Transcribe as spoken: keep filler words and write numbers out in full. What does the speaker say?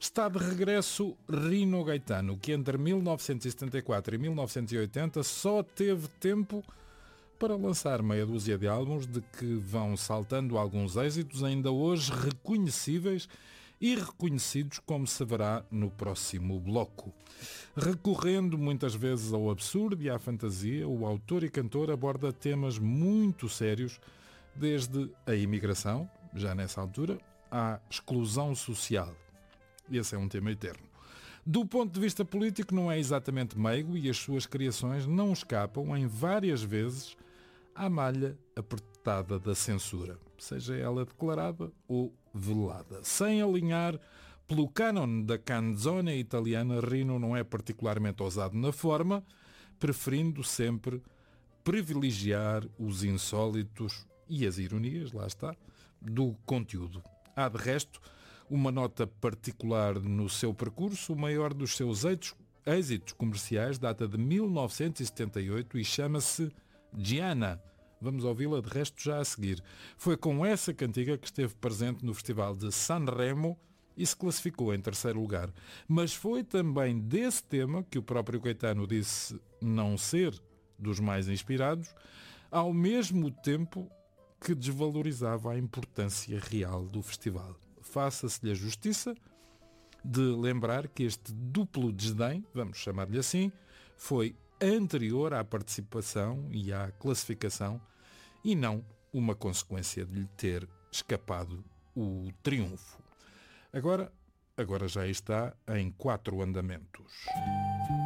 Está de regresso Rino Gaetano, que entre mil novecentos e setenta e quatro e mil novecentos e oitenta só teve tempo para lançar meia dúzia de álbuns de que vão saltando alguns êxitos ainda hoje reconhecíveis e reconhecidos, como se verá no próximo bloco. Recorrendo muitas vezes ao absurdo e à fantasia, o autor e cantor aborda temas muito sérios, desde a imigração, já nessa altura, à exclusão social. Esse é um tema eterno. Do ponto de vista político, não é exatamente meigo e as suas criações não escapam, em várias vezes, à malha apertada da censura, seja ela declarada ou velada. Sem alinhar pelo cânon da canzone italiana, Rino não é particularmente ousado na forma, preferindo sempre privilegiar os insólitos e as ironias, lá está, do conteúdo. Há, de resto, uma nota particular no seu percurso. O maior dos seus êxitos comerciais data de mil novecentos e setenta e oito e chama-se Gianna. Vamos ouvi-la de resto já a seguir. Foi com essa cantiga que esteve presente no Festival de Sanremo e se classificou em terceiro lugar. Mas foi também desse tema que o próprio Caetano disse não ser dos mais inspirados, ao mesmo tempo que desvalorizava a importância real do festival. Faça-se-lhe a justiça de lembrar que este duplo desdém, vamos chamar-lhe assim, foi anterior à participação e à classificação e não uma consequência de lhe ter escapado o triunfo. Agora, agora já está em quatro andamentos.